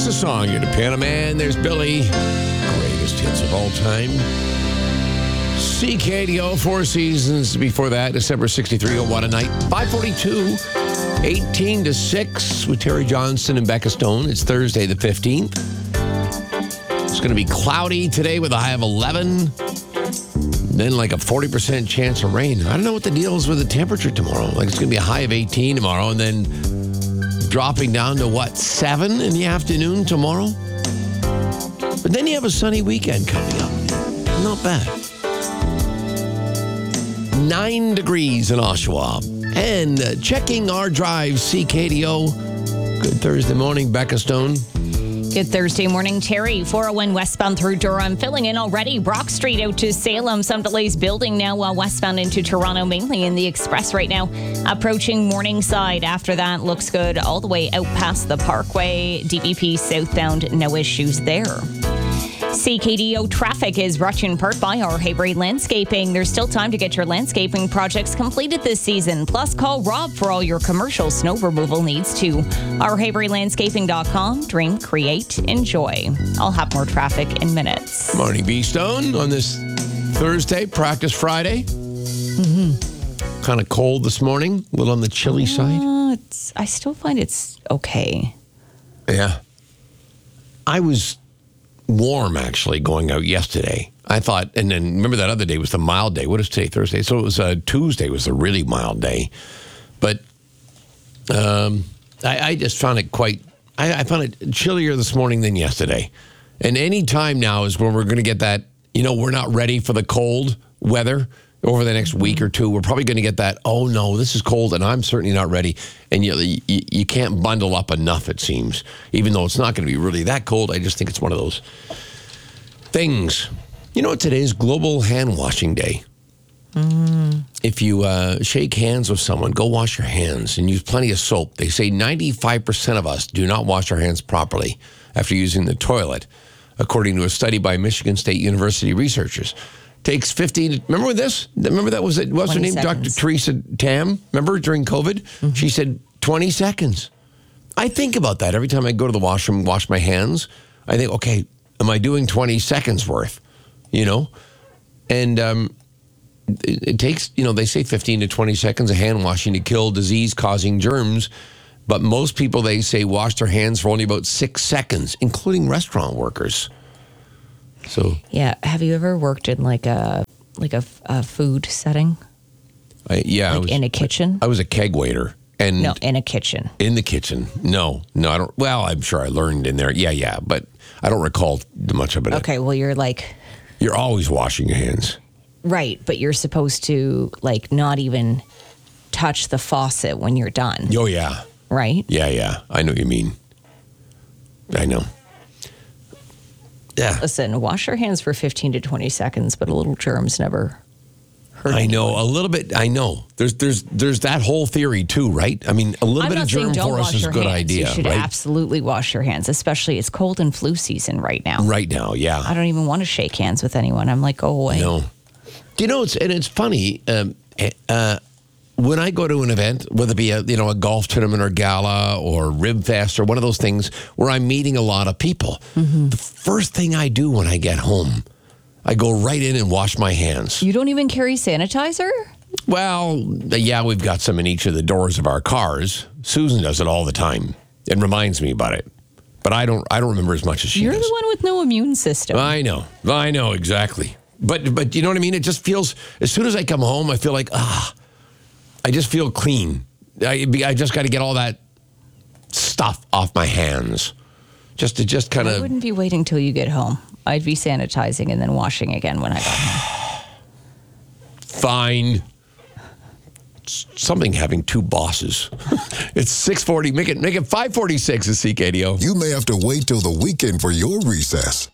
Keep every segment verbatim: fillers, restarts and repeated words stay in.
That's the song. You're the Piano Man. There's Billy. Greatest hits of all time. C K D O, Four Seasons. Before that, December sixty-three. Oh, what a night. five forty-two, eighteen to six with Terry Johnston and Becca Stone. It's Thursday the fifteenth. It's going to be cloudy today with a high of eleven. Then like a forty percent chance of rain. I don't know what the deal is with the temperature tomorrow. Like it's going to be a high of eighteen tomorrow and then dropping down to what, seven in the afternoon tomorrow? But then you have a sunny weekend coming up. Not bad. Nine degrees in Oshawa. And uh, checking our drive, C K D O. Good Thursday morning, Becca Stone. Good Thursday morning, Terry. four oh one westbound through Durham. Filling in already. Brock Street out to Salem. Some delays building now uh, westbound into Toronto, mainly in the Express right now. Approaching Morningside. After that, looks good all the way out past the Parkway. D V P southbound, no issues there. C K D O traffic is brought to you in part by our Haybury Landscaping. There's still time to get your landscaping projects completed this season. Plus, call Rob for all your commercial snow removal needs too. our haybury landscaping dot com. Dream, create, enjoy. I'll have more traffic in minutes. Morning, B Stone, on this Thursday, practice Friday. Mm-hmm. Kind of cold this morning, a little on the chilly uh, side. It's, I still find it's okay. Yeah. I was warm, actually, going out yesterday. I thought, and then remember that other day was the mild day. What is today, Thursday? So it was uh, Tuesday was the really mild day. But um, I, I just found it quite, I, I found it chillier this morning than yesterday. And any time now is when we're going to get that, you know, we're not ready for the cold weather over the next week or two. We're probably going to get that, oh no, this is cold and I'm certainly not ready. And you, you, you can't bundle up enough, it seems. Even though it's not going to be really that cold, I just think it's one of those things. You know what today is? Global Hand Washing Day. Mm. If you uh, shake hands with someone, go wash your hands and use plenty of soap. They say ninety-five percent of us do not wash our hands properly after using the toilet, according to a study by Michigan State University researchers. Takes fifteen. Remember this? Remember that was it? What's her name? Seconds. Doctor Teresa Tam. Remember during COVID? Mm-hmm. She said twenty seconds. I think about that every time I go to the washroom, wash my hands. I think, okay, am I doing twenty seconds worth? You know, and um, it, it takes, you know, they say fifteen to twenty seconds of hand washing to kill disease-causing germs. But most people, they say, wash their hands for only about six seconds, including restaurant workers. So yeah, have you ever worked in like a like a, a food setting? I, yeah, like I was, in a kitchen. I was a keg waiter, and no, in a kitchen. In the kitchen, no, no, I don't. Well, I'm sure I learned in there. Yeah, yeah, but I don't recall much of it. Okay, well, you're like you're always washing your hands, right? But you're supposed to like not even touch the faucet when you're done. Oh yeah, right. Yeah, yeah, I know what you mean. I know. Yeah. Listen, wash your hands for fifteen to twenty seconds, but a little germs never hurt I anyone. know, a little bit. I know. There's there's there's that whole theory too, right? I mean, a little I'm bit not of germ saying for us is a good hands. idea, You should right? absolutely wash your hands, especially it's cold and flu season right now. Right now, yeah. I don't even want to shake hands with anyone. I'm like, go away. No. Do you know, it's and it's funny, um, uh, when I go to an event, whether it be a, you know, a golf tournament or gala or Rib Fest or one of those things where I'm meeting a lot of people, mm-hmm. the first thing I do when I get home, I go right in and wash my hands. You don't even carry sanitizer? Well, yeah, we've got some in each of the doors of our cars. Susan does it all the time. It reminds me about it. But I don't I don't remember as much as she You're does. the one with no immune system. I know. I know, exactly. But but you know what I mean? It just feels, as soon as I come home, I feel like, ah, I just feel clean. I, I just got to get all that stuff off my hands. Just to just kind of... I wouldn't be waiting till you get home. I'd be sanitizing and then washing again when I got home. Fine. It's something having two bosses. It's six forty. Make it, make it five forty-six at C K D O. You may have to wait till the weekend for your recess.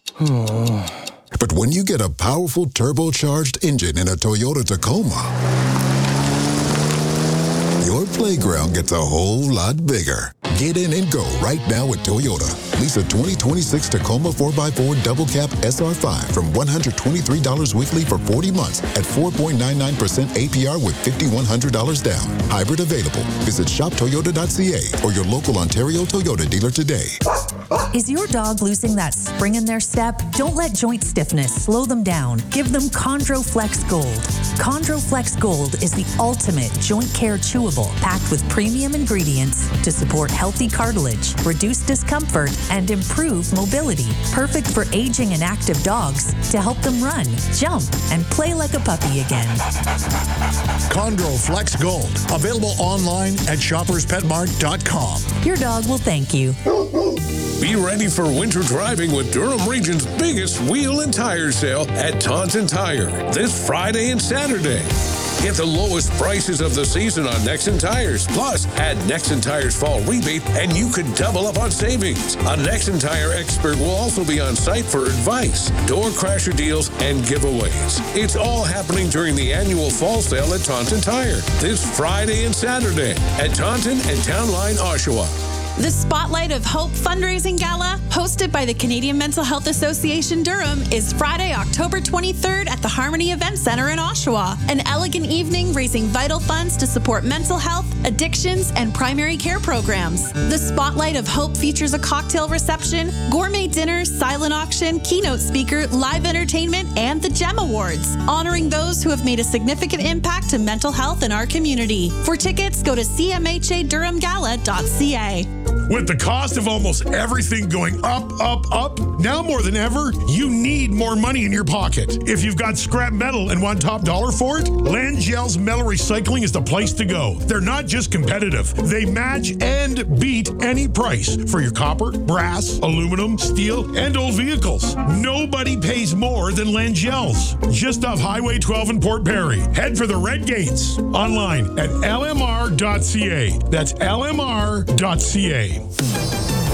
But when you get a powerful turbocharged engine in a Toyota Tacoma, your playground gets a whole lot bigger. Get in and go right now at Toyota. Lease a twenty twenty-six Tacoma four by four Double Cab S R five from one hundred twenty-three dollars weekly for forty months at four point nine nine percent A P R with five thousand one hundred dollars down. Hybrid available. Visit shop toyota dot c a or your local Ontario Toyota dealer today. Is your dog losing that spring in their step? Don't let joint stiffness slow them down. Give them ChondroFlex Gold. ChondroFlex Gold is the ultimate joint care chewable packed with premium ingredients to support healthy cartilage, reduce discomfort, and improve mobility. Perfect for aging and active dogs to help them run, jump, and play like a puppy again. ChondroFlex Gold. Available online at shoppers pet mart dot com. Your dog will thank you. Be ready for winter driving with Durham Region's biggest wheel and tire sale at Taunton Tire this Friday and Saturday. Get the lowest prices of the season on Nexen tires. Plus, add Nexen Tires fall rebate and you could double up on savings. A Nexen Tire expert will also be on site for advice, door crasher deals, and giveaways. It's all happening during the annual fall sale at Taunton Tire this Friday and Saturday at Taunton and Town Line, Oshawa. The Spotlight of Hope fundraising gala, hosted by the Canadian Mental Health Association Durham, is Friday, October twenty-third at the Harmony Event Center in Oshawa. An elegant evening raising vital funds to support mental health, addictions, and primary care programs. The Spotlight of Hope features a cocktail reception, gourmet dinner, silent auction, keynote speaker, live entertainment, and the GEM Awards, honoring those who have made a significant impact to mental health in our community. For tickets, go to c m h a durham gala dot c a. With the cost of almost everything going up, up, up, now more than ever, you need more money in your pocket. If you've got scrap metal and want top dollar for it, Langell's Metal Recycling is the place to go. They're not just competitive. They match and beat any price for your copper, brass, aluminum, steel, and old vehicles. Nobody pays more than Langell's. Just off Highway twelve in Port Perry. Head for the Red Gates. Online at l m r dot c a. That's l m r dot c a.